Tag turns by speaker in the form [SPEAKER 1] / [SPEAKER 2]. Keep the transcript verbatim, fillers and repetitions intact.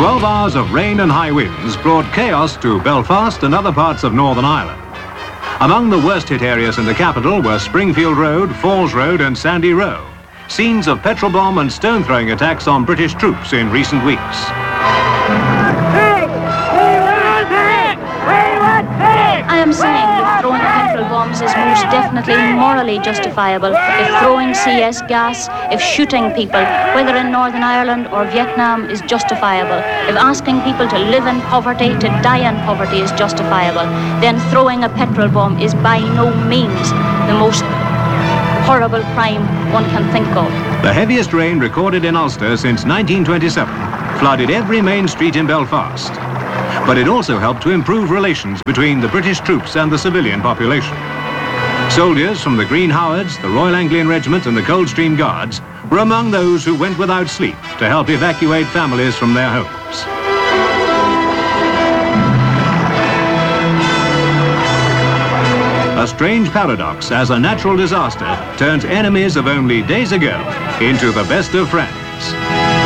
[SPEAKER 1] Twelve hours of rain and high winds brought chaos to Belfast and other parts of Northern Ireland. Among the worst hit areas in the capital were Springfield Road, Falls Road and Sandy Row, scenes of petrol bomb and stone-throwing attacks on British troops in recent weeks.
[SPEAKER 2] I am saying that throwing petrol bombs is most definitely morally justifiable. If throwing C S gas, if shooting people, whether in Northern Ireland or Vietnam, is justifiable, if asking people to live in poverty, to die in poverty is justifiable, then throwing a petrol bomb is by no means the most horrible crime one can think of.
[SPEAKER 1] The heaviest rain recorded in Ulster since nineteen twenty-seven flooded every main street in Belfast. But it also helped to improve relations between the British troops and the civilian population. Soldiers from the Green Howards, the Royal Anglian Regiment and the Coldstream Guards were among those who went without sleep to help evacuate families from their homes. A strange paradox as a natural disaster turns enemies of only days ago into the best of friends.